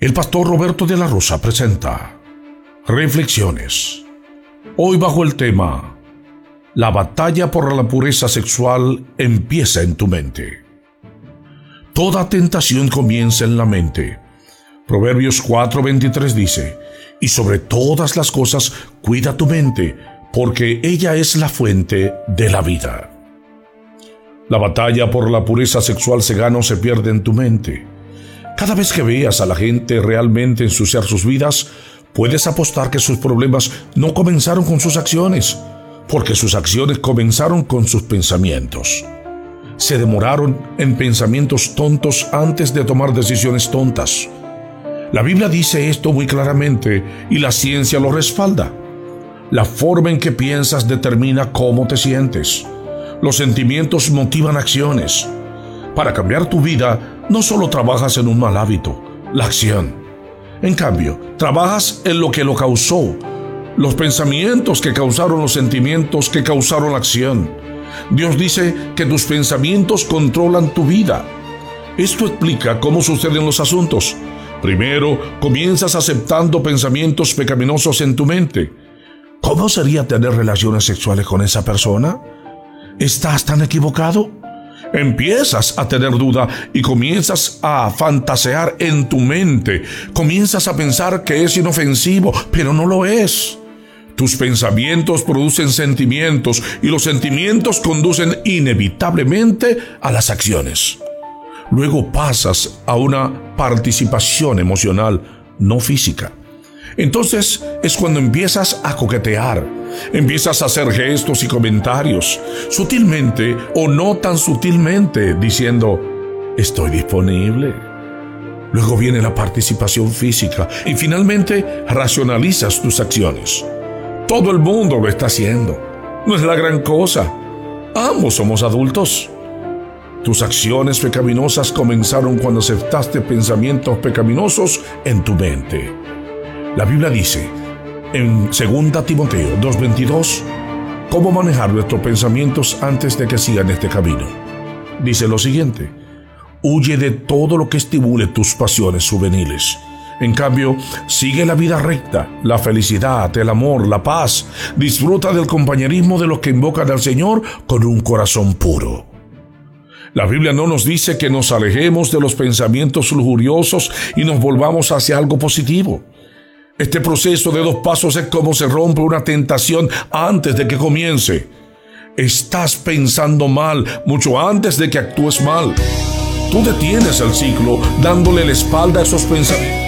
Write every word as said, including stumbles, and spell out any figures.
El pastor Roberto de la Rosa presenta Reflexiones. Hoy bajo el tema: la batalla por la pureza sexual empieza en tu mente. Toda tentación comienza en la mente. Proverbios cuatro veintitrés dice: y sobre todas las cosas cuida tu mente, porque ella es la fuente de la vida. La batalla por la pureza sexual se gana o se pierde en tu mente. Cada vez que veas a la gente realmente ensuciar sus vidas, puedes apostar que sus problemas no comenzaron con sus acciones, porque sus acciones comenzaron con sus pensamientos. Se demoraron en pensamientos tontos antes de tomar decisiones tontas. La Biblia dice esto muy claramente y la ciencia lo respalda. La forma en que piensas determina cómo te sientes. Los sentimientos motivan acciones. Para cambiar tu vida, no solo trabajas en un mal hábito, la acción. En cambio, trabajas en lo que lo causó, los pensamientos que causaron los sentimientos que causaron la acción. Dios dice que tus pensamientos controlan tu vida. Esto explica cómo suceden los asuntos. Primero, comienzas aceptando pensamientos pecaminosos en tu mente. ¿Cómo sería tener relaciones sexuales con esa persona? ¿Estás tan equivocado? Empiezas a tener duda y comienzas a fantasear en tu mente. Comienzas a pensar que es inofensivo, pero no lo es. Tus pensamientos producen sentimientos y los sentimientos conducen inevitablemente a las acciones. Luego pasas a una participación emocional, no física. Entonces es cuando empiezas a coquetear, empiezas a hacer gestos y comentarios, sutilmente o no tan sutilmente, diciendo: estoy disponible. Luego viene la participación física y finalmente racionalizas tus acciones. Todo el mundo lo está haciendo. No es la gran cosa. Ambos somos adultos. Tus acciones pecaminosas comenzaron cuando aceptaste pensamientos pecaminosos en tu mente. La Biblia dice en segunda Timoteo dos veintidós cómo manejar nuestros pensamientos antes de que sigan este camino. Dice lo siguiente: huye de todo lo que estimule tus pasiones juveniles. En cambio, sigue la vida recta, la felicidad, el amor, la paz. Disfruta del compañerismo de los que invocan al Señor con un corazón puro. La Biblia no nos dice que nos alejemos de los pensamientos lujuriosos y nos volvamos hacia algo positivo. Este proceso de dos pasos es como se rompe una tentación antes de que comience. Estás pensando mal mucho antes de que actúes mal. Tú detienes el ciclo dándole la espalda a esos pensamientos.